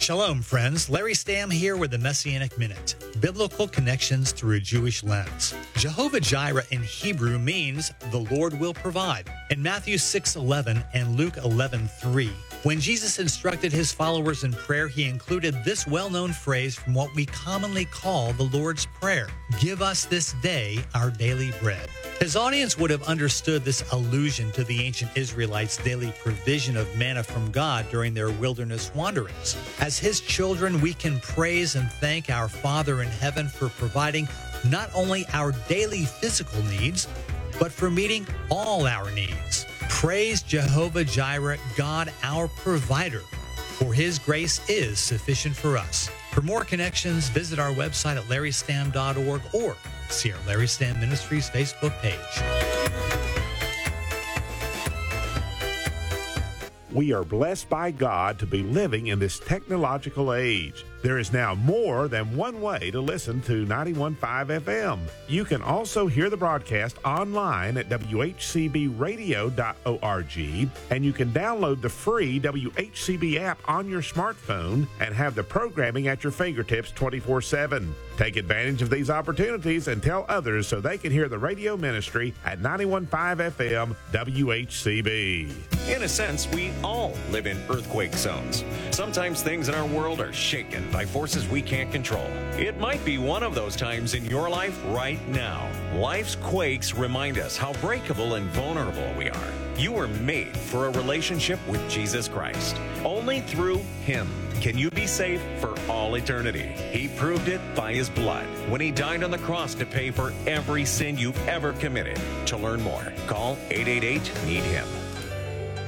Shalom, friends. Larry Stamm here with the Messianic Minute. Biblical connections through a Jewish lens. Jehovah Jireh in Hebrew means the Lord will provide. In Matthew 6:11 and Luke 11:3, when Jesus instructed his followers in prayer, he included this well-known phrase from what we commonly call the Lord's Prayer: "Give us this day our daily bread." His audience would have understood this allusion to the ancient Israelites' daily provision of manna from God during their wilderness wanderings. As his children, we can praise and thank our Father in heaven for providing not only our daily physical needs, but for meeting all our needs. Praise Jehovah Jireh, God our provider, for his grace is sufficient for us. For more connections, visit our website at larrystamm.org or see our Larry Stamm Ministries Facebook page. We are blessed by God to be living in this technological age. There is now more than one way to listen to 91.5 FM. You can also hear the broadcast online at WHCBradio.org, and you can download the free WHCB app on your smartphone and have the programming at your fingertips 24/7. Take advantage of these opportunities and tell others so they can hear the radio ministry at 91.5 FM WHCB. In a sense, we all live in earthquake zones. Sometimes things in our world are shaken by forces we can't control. It might be one of those times in your life right now. Life's quakes remind us how breakable and vulnerable we are. You were made for a relationship with Jesus Christ. Only through him can you be safe for all eternity. He proved it by his blood when he died on the cross to pay for every sin you've ever committed. To learn more, call 888-NEED-HIM.